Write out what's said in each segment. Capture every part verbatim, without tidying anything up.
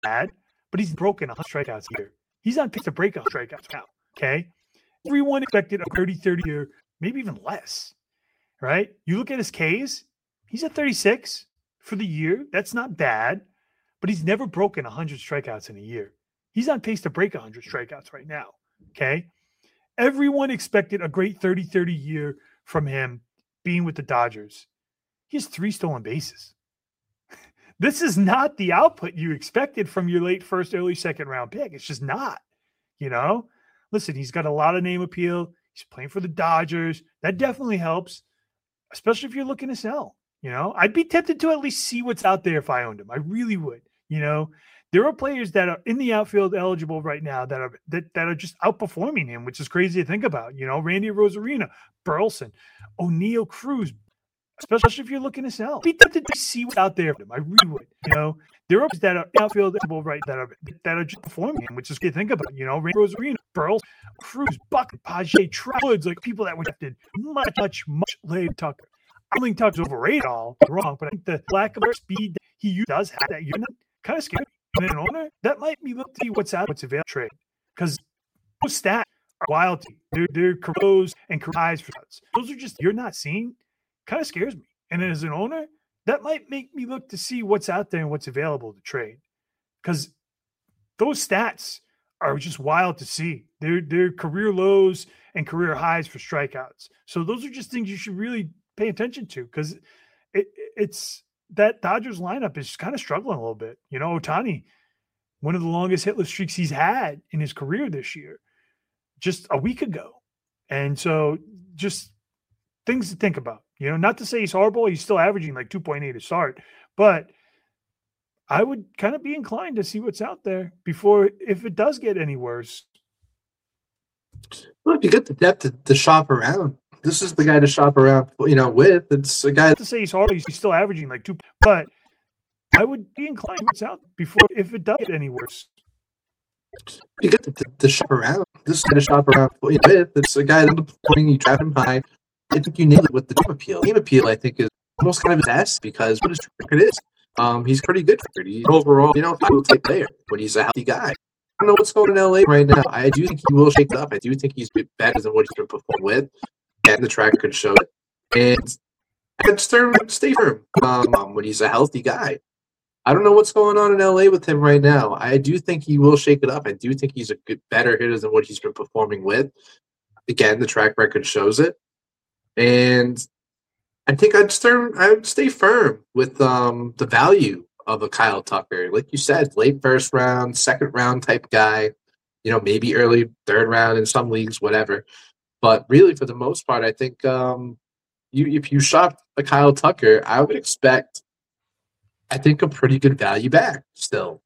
bad, but he's broken one hundred strikeouts a year. He's on pace to break one hundred strikeouts now, okay? Everyone expected a thirty thirty year, maybe even less, right? You look at his Ks, he's at thirty-six for the year. That's not bad, but he's never broken one hundred strikeouts in a year. He's on pace to break one hundred strikeouts right now, okay? Everyone expected a great thirty thirty year from him being with the Dodgers. He has three stolen bases. This is not the output you expected from your late first, early second round pick. It's just not, you know? Listen, he's got a lot of name appeal. He's playing for the Dodgers. That definitely helps, especially if you're looking to sell. You know, I'd be tempted to at least see what's out there if I owned him. I really would. You know, there are players that are in the outfield eligible right now that are that, that are just outperforming him, which is crazy to think about. You know, Randy Rosarina, Burleson, O'Neill Cruz, especially if you're looking to sell. I'd be tempted to see what's out there for him. I really would. You know, there are players that are outfield eligible right that are that are just performing him, which is good to think about. You know, Randy Rosarina, Burleson, Cruz, Buck, Page, Trout Woods, like people that were drafted much, much, much later. Tucker. I don't think Tucker's overrated all wrong, but I think the lack of speed that he does have that unit kind of scary. And an owner, that might be look to see what's out, what's available trade. Because those stats are wild to you. They're, they're careers and career highs for us. Those are just, you're not seeing, kind of scares me. And as an owner, that might make me look to see what's out there and what's available to trade. Because those stats are just wild to see. They're, they're career lows and career highs for strikeouts. So those are just things you should really pay attention to, because it, it's that Dodgers lineup is kind of struggling a little bit. You know, Ohtani, one of the longest hitless streaks he's had in his career this year, just a week ago. And so just things to think about. You know, not to say he's horrible. He's still averaging like two point eight to start. But I would kind of be inclined to see what's out there before, if it does get any worse. Well, if you get the depth to, to shop around, this is the guy to shop around, you know, with. It's a guy Not to say he's horrible. He's still averaging like two, but I would be inclined to what's out before, if it does get any worse. You get the, the shop around. This is the guy to shop around with. It's a guy that's putting you draft him high. I think you nailed it with the team appeal. Team appeal, I think, is almost kind of his best because what his record is. Um, he's pretty good for it. He's overall, you know, I will take player when he's a healthy guy. I don't know what's going on in L A right now. I do think he will shake it up. I do think he's better than what he's been performing with. And the track could show it. And I'd stay firm um, when he's a healthy guy. I don't know what's going on in L A with him right now. I do think he will shake it up. I do think he's a good, better hitter than what he's been performing with. Again, the track record shows it. And I think I'd stay, I would stay firm with um, the value of a Kyle Tucker. Like you said, late first round, second round type guy, you know, maybe early third round in some leagues, whatever. But really, for the most part, I think um, you if you shop a Kyle Tucker, I would expect, I think, a pretty good value back still.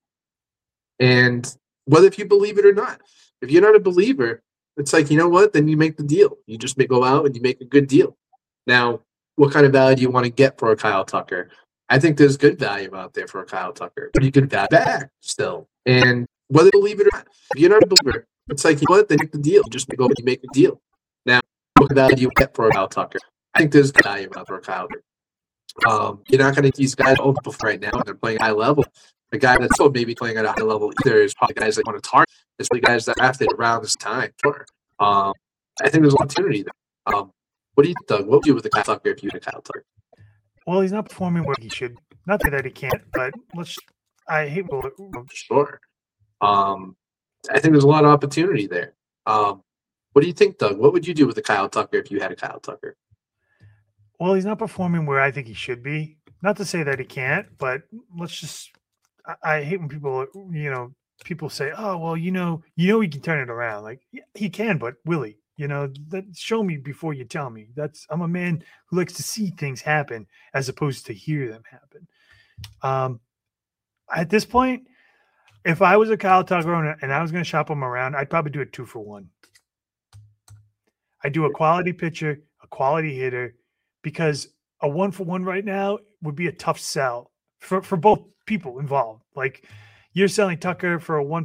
And whether if you believe it or not, if you're not a believer, it's like, you know what? Then you make the deal. You just may go out and you make a good deal. Now, what kind of value do you want to get for a Kyle Tucker? I think there's good value out there for a Kyle Tucker. Pretty good value back still. And whether you believe it or not, if you're not a believer, it's like, you know what? Then make the deal. You just may go and you make a deal. Now, what value do you get for a Kyle Tucker? I think there's value out for a Kyle Tucker. Um, you're not going to these guys over right now. They're playing high level. The guy that's still maybe playing at a high level either is probably guys that want to target. It's the guys that drafted around this time. Sure. Um, I think there's an opportunity there. Um, what do you think, Doug? What would you do with the Kyle Tucker if you had a Kyle Tucker? Well, he's not performing where he should. Not that he can't, but let's. I hate. Sure. Um, I think there's a lot of opportunity there. Um, what do you think, Doug? What would you do with the Kyle Tucker if you had a Kyle Tucker? Well, he's not performing where I think he should be. Not to say that he can't, but let's just. I, I hate when people, you know, people say, "Oh, well, you know, you know, he can turn it around." Like, yeah, he can, but will he? You know, that, show me before you tell me. That's I'm a man who likes to see things happen as opposed to hear them happen. Um, at this point, if I was a Kyle Tucker owner and I was going to shop him around, I'd probably do it two for one. I do a quality pitcher, a quality hitter, because a one for one right now would be a tough sell for, for both people involved. Like, you're selling Tucker for a one